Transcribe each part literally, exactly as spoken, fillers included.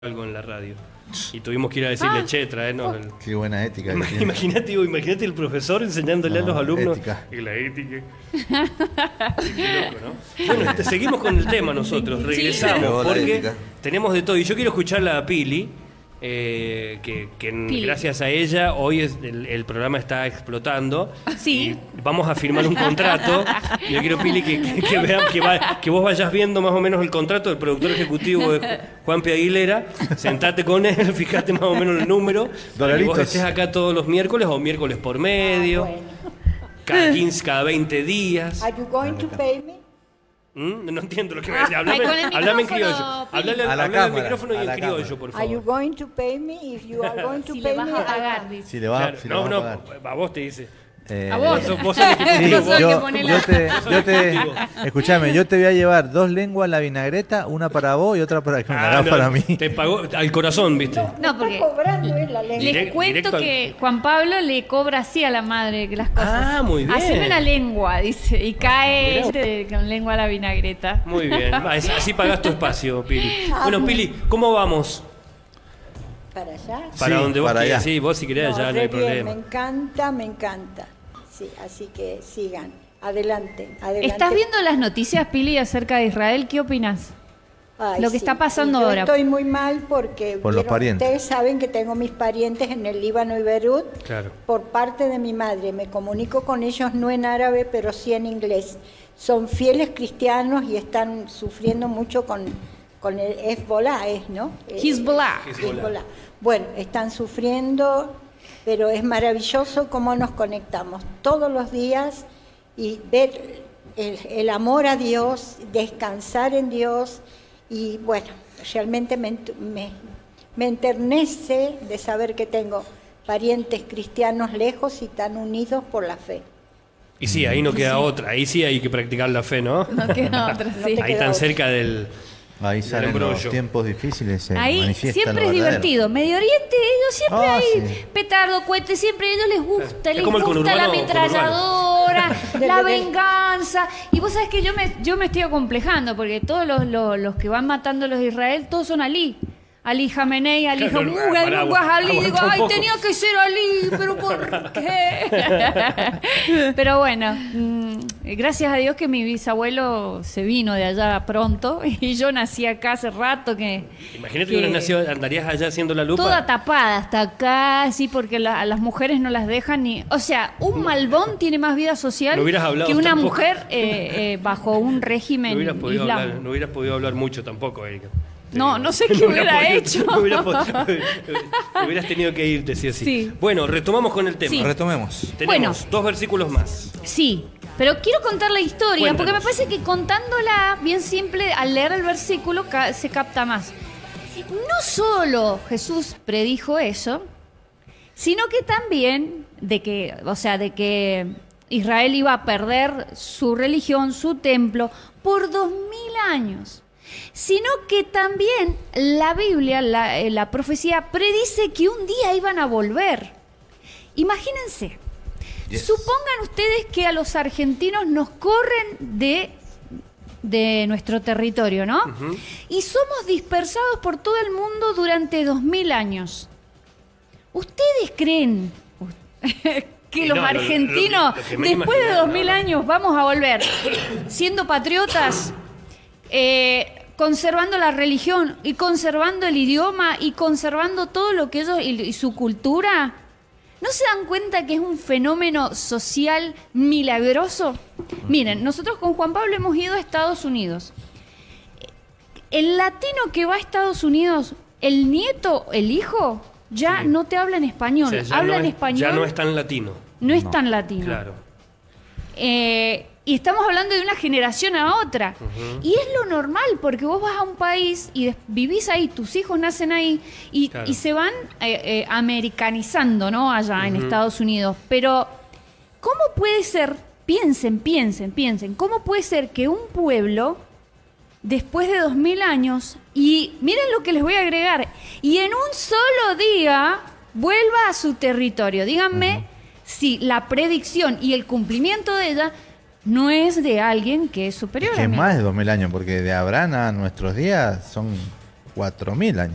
algo en la radio y tuvimos que ir a decirle, Ah. che, traenos el... Qué buena ética. Ima- Imagínate, digo, imagínate el profesor enseñándole No, a los alumnos ética. y la ética. Qué loco, ¿no? Bueno, este, seguimos con el tema nosotros, regresamos, Llegó la porque ética. tenemos de todo. Y yo quiero escucharla a Pili, eh, que, que en- Pili. gracias a ella hoy es- el, el programa está explotando. Sí. Y vamos a firmar un contrato. Yo quiero, Pili, que, que, que vean, que, va- que vos vayas viendo más o menos el contrato del productor ejecutivo de Juan P. Aguilera. Sentate con él, fíjate más o menos el número. Para que vos Dolaritos. estés acá todos los miércoles o miércoles por medio. Ah, bueno. Cada quince, cada veinte días. Are you going to pay me? ¿Mm? No entiendo lo que me decís. Hablame, Ay, con el hablame en micrófono, criollo. Pili. Hablale, A la hablale al cámara, micrófono y a en la criollo, cámara. por Are you favor. going to pay me? If you are going to Si pay le vas me, a I pagar, will. dice. Si le va, Claro, si le no, va a no, pagar. a vos te dice. Eh, A vos. Vos sos- vos sos el Sí, ejecutivo, Vos sos vos- el que yo, pone yo la- te, yo te, ejecutivo. escuchame, yo te voy a llevar dos lenguas a la vinagreta, una para vos y otra para, que me Ah, hagas no, para mí. Te pagó al corazón, ¿viste? No, porque Está cobrando es la ley. les Direct- cuento directo al- que Juan Pablo le cobra así a la madre que las cosas. Ah, muy bien. Haceme una lengua, dice, y cae Mirá. este con lengua a la vinagreta. Muy bien. Va, es- Así pagás tu espacio, Pili. Bueno, Pili, ¿cómo vamos? ¿Para allá? Para Sí, donde vos para quieras. allá. Sí, vos si querés, allá no re hay bien, me problema. encanta, me encanta. Sí, así que sigan. Adelante, adelante. ¿Estás viendo las noticias, Pili, acerca de Israel? ¿Qué opinas? Ay, lo que está pasando Y yo ahora? Estoy muy mal porque Por los vieron, parientes. ustedes saben que tengo mis parientes en el Líbano y Beirut Claro. por parte de mi madre. Me comunico con ellos no en árabe, pero sí en inglés. Son fieles cristianos y están sufriendo mucho con, con el Hezbollah, ¿es, no? Eh, Hezbollah. Hezbollah. Bueno, están sufriendo, pero es maravilloso cómo nos conectamos todos los días y ver el, el amor a Dios, descansar en Dios. Y bueno, realmente me, ent- me, me enternece de saber que tengo parientes cristianos lejos y tan unidos por la fe. Y sí, ahí no queda otra. Ahí sí hay que practicar la fe, ¿no? No queda otra, sí. te Ahí queda tan otra. cerca del... Ahí Del salen los embrollo. tiempos difíciles, se Ahí manifiesta siempre lo es verdadero. divertido. Medio Oriente, ellos siempre Ah, hay sí. petardo, cohetes, siempre a ellos les gusta, Es les como el gusta la conurbano, ametralladora, De- la de- venganza. Y vos sabés que yo me, yo me estoy acomplejando, porque todos los, los, los que van matando a los de Israel, todos son Ali. Ali Jamenei, Ali Claro, Hamoud, pará, Ali aguanta- Ali. Digo, aguanta un ay, poco". tenía que ser Ali, pero ¿por qué? Pero bueno, mm, gracias a Dios que mi bisabuelo se vino de allá pronto y yo nací acá hace rato que... Imagínate que que- hubieras nacido, andarías allá haciendo la lupa. Toda tapada hasta acá, sí, porque la- a las mujeres no las dejan ni... O sea, un malbón tiene más vida social No hubieras hablado que una tampoco. mujer eh, eh, bajo un no régimen hubieras, podido islam. hablar, no hubieras podido hablar mucho tampoco, Erika. Te No, digo. no sé qué No hubiera podido- hecho. no hubieras podido- hubieras tenido que irte, sí o sí. Sí. Bueno, retomamos con el tema. Sí. Retomemos. Tenemos Bueno. dos versículos más. Sí, pero quiero contar la historia, Cuéntanos. porque me parece que contándola bien simple, al leer el versículo ca- se capta más. No solo Jesús predijo eso, sino que también de que, o sea, de que Israel iba a perder su religión, su templo, por dos mil años. Sino que también la Biblia, la, eh, la profecía, predice que un día iban a volver. Imagínense. Yes. Supongan ustedes que a los argentinos nos corren de, de nuestro territorio, ¿no? Ujú. Y somos dispersados por todo el mundo durante dos mil años. ¿Ustedes creen que Y los no, lo- lo- argentinos, lo que me después de imaginaba, dos mil no, no. años, vamos a volver siendo patriotas, eh, conservando la religión y conservando el idioma y conservando todo lo que ellos y, y su cultura? ¿No se dan cuenta que es un fenómeno social milagroso? Miren, nosotros con Juan Pablo hemos ido a Estados Unidos. El latino que va a Estados Unidos, el nieto, el hijo, ya Sí. no te habla en O español. sea, ya habla no en es- español. Ya no es tan latino. no es No. tan latino. Claro. Eh, y estamos hablando de una generación a otra. Y es lo normal, porque vos vas a un país y des- vivís ahí, tus hijos nacen ahí y, Claro. y se van eh, eh, americanizando, ¿no? Allá en Ujú. Estados Unidos. Pero, ¿cómo puede ser? Piensen, piensen, piensen. ¿Cómo puede ser que un pueblo, después de dos mil años, y miren lo que les voy a agregar, y en un solo día vuelva a su territorio? Díganme si la predicción y el cumplimiento de ella no es de alguien que es superior Que a mí. más de dos mil años, porque de Abraham a nuestros días son cuatro mil años.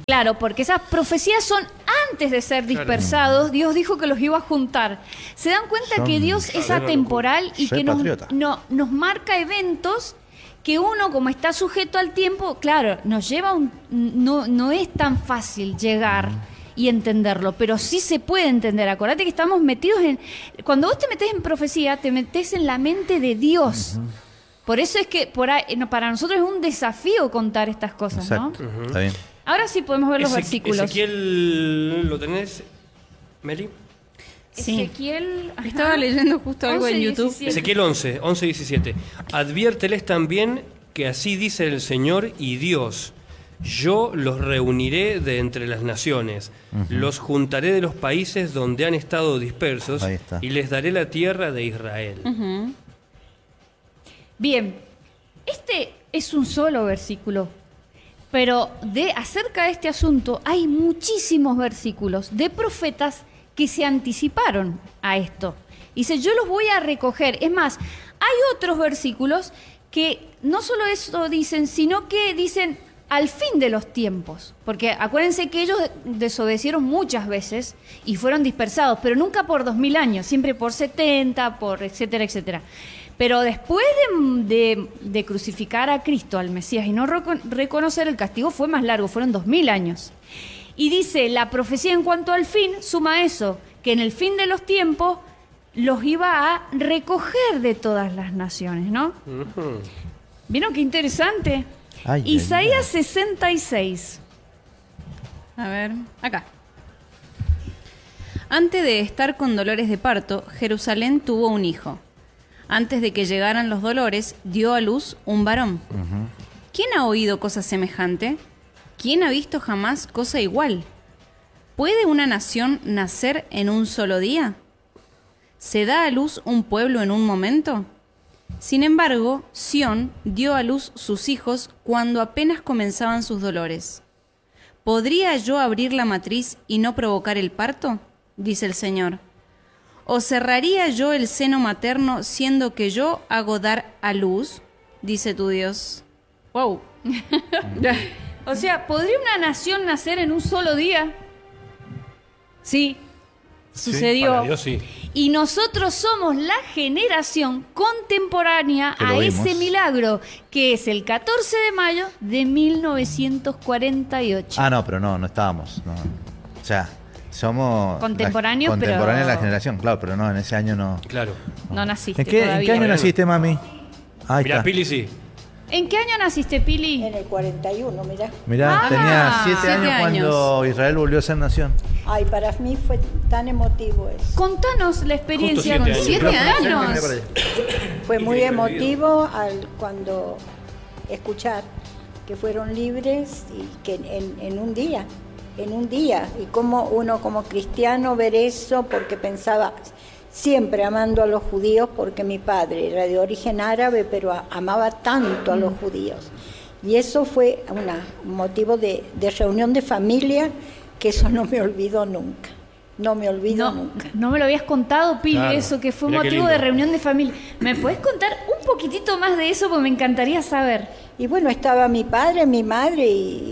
Claro, porque esas profecías son antes de ser dispersados, Dios dijo que los iba a juntar. ¿Se dan cuenta Son- que Dios es Claro, atemporal y soy que nos, patriota. no- nos marca eventos que uno, como está sujeto al tiempo, claro, nos lleva un... No, no es tan fácil llegar y entenderlo, pero sí se puede entender. Acordate que estamos metidos en... Cuando vos te metés en profecía, te metés en la mente de Dios. Por eso es que por ahí, no, para nosotros es un desafío contar estas cosas, ¿no? Exacto. Está bien. Ahora sí podemos ver los Eze- versículos. Ezequiel, ¿lo tenés, Meli? Sí. Ezequiel... ajá. Estaba leyendo justo algo en once, YouTube. diecisiete. Ezequiel once, once, diecisiete. Adviérteles también que así dice el Señor y Dios. Yo los reuniré de entre las naciones, los juntaré de los países donde han estado dispersos Ahí está. y les daré la tierra de Israel. Ujú. Bien, este es un solo versículo, pero de acerca de este asunto hay muchísimos versículos de profetas que se anticiparon a esto. Dice, yo los voy a recoger. Es más, hay otros versículos que no solo eso dicen, sino que dicen al fin de los tiempos. Porque acuérdense que ellos desobedecieron muchas veces y fueron dispersados, pero nunca por dos mil años, siempre por setenta, por etcétera, etcétera. Pero después de, de- de crucificar a Cristo, al Mesías, y no reco- reconocer el castigo, fue más largo, fueron dos mil años. Y dice, la profecía en cuanto al fin, suma eso, que en el fin de los tiempos los iba a recoger de todas las naciones, ¿no? Ujú. ¿Vieron qué interesante? Ay, ay, Isaías sesenta y seis. A ver, acá. Antes de estar con dolores de parto, Jerusalén tuvo un hijo. Antes de que llegaran los dolores, dio a luz un varón. ¿Quién ha oído cosa semejante? ¿Quién ha visto jamás cosa igual? ¿Puede una nación nacer en un solo día? ¿Se da a luz un pueblo en un momento? Sin embargo, Sión dio a luz sus hijos cuando apenas comenzaban sus dolores. ¿Podría yo abrir la matriz y no provocar el parto? Dice el Señor. ¿O cerraría yo el seno materno siendo que yo hago dar a luz? Dice tu Dios. Wow. O sea, ¿podría una nación nacer en un solo día? Sí, sucedió. Para Dios sí. Y nosotros somos la generación contemporánea Que lo a vimos. ese milagro, que es el catorce de mayo de mil novecientos cuarenta y ocho. Ah, no, pero no, no estábamos. No. O sea, somos. Contemporáneos, la, contemporánea pero- de la generación, claro, pero no, en ese año no. Claro. No naciste ¿En qué, ¿en todavía. qué año naciste, mami? Ahí Mira, está. Pili sí. ¿En qué año naciste, Pili? En el cuarenta y uno, mirá. Mirá, Ah, tenía siete siete años, cuando Israel volvió a ser nación. Ay, para mí fue tan emotivo eso. Contanos la experiencia Justo con siete siete años. años. Mira para allá. Fue muy Increíble emotivo al cuando escuchar que fueron libres y que en, en un día, en un día, y como uno como cristiano ver eso, porque pensaba siempre amando a los judíos, porque mi padre era de origen árabe, pero a- amaba tanto a los judíos. Y eso fue una, un motivo de, de reunión de familia, que eso no me olvidó nunca, no me olvido No, nunca. no me lo habías contado, Pili, Claro. eso, que fue Mirá qué motivo lindo. de reunión de familia. ¿Me puedes contar un poquitito más de eso? Porque me encantaría saber. Y bueno, estaba mi padre, mi madre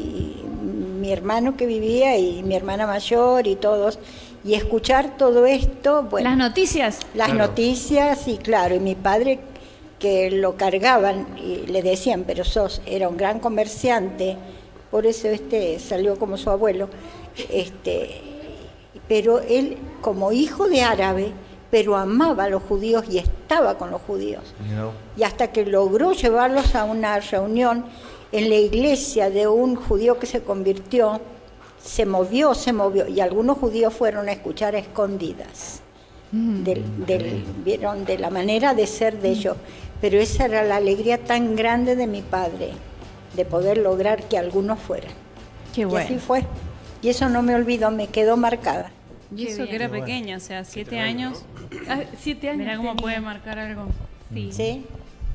y mi hermano que vivía y mi hermana mayor y todos. Y escuchar todo esto, bueno, Las noticias. las Claro. noticias y claro, y mi padre que lo cargaban y le decían, pero sos, era un gran comerciante, por eso este salió como su abuelo, este, pero él como hijo de árabe, pero amaba a los judíos y estaba con los judíos. Mirá vos. Y hasta que logró llevarlos a una reunión en la iglesia de un judío que se convirtió, se movió, se movió, y algunos judíos fueron a escuchar a escondidas, del, del- vieron de la manera de ser de ellos, pero esa era la alegría tan grande de mi padre, de poder lograr que algunos fueran. Qué Y así fue, y eso no me olvidó, me quedó marcada. Y eso bien. que era pequeño, o sea, siete años. Ah, siete años. Mira cómo tenía. puede marcar algo. Sí. ¿Sí?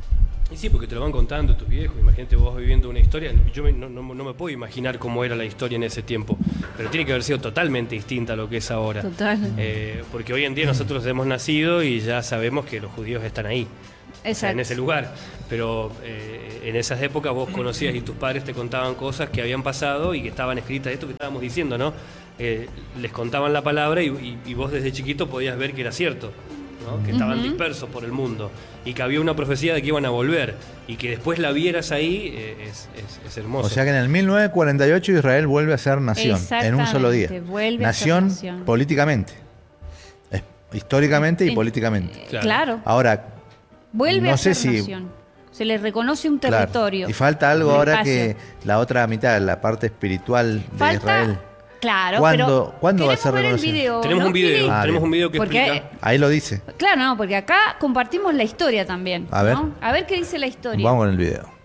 Y sí, porque te lo van contando tus viejos. Imagínate vos viviendo una historia. Yo me- no, no- no me puedo imaginar cómo era la historia en ese tiempo. Pero tiene que haber sido totalmente distinta a lo que es ahora. Total. Eh, porque hoy en día nosotros hemos nacido y ya sabemos que los judíos están ahí. o sea, Exacto. en ese lugar. Pero eh, en esas épocas vos conocías y tus padres te contaban cosas que habían pasado y que estaban escritas, esto que estábamos diciendo, ¿no? Eh, les contaban la palabra y, y, y vos desde chiquito podías ver que era cierto, ¿no? Que estaban dispersos por el mundo y que había una profecía de que iban a volver y que después la vieras ahí eh, es, es, es hermoso. O sea que en el mil novecientos cuarenta y ocho Israel vuelve a ser nación en un solo día. Exactamente, vuelve a ser Nación, nación. políticamente. Es- históricamente y En- políticamente. Claro. Claro, Ahora, vuelve no a sé ser si- nación. Se le reconoce un claro, territorio. y falta algo un ahora espacio. que la otra mitad, la parte espiritual de Falta, Israel. claro, ¿Cuándo- pero cuándo va a queremos ser ver el reconocido? video, Tenemos ¿no, un video, Pili? Ah, tenemos bien. un video que Porque- explica. Ahí lo dice. Claro, no, porque acá compartimos la historia también. A ver. ¿no? A ver qué dice la historia. Vamos con el video.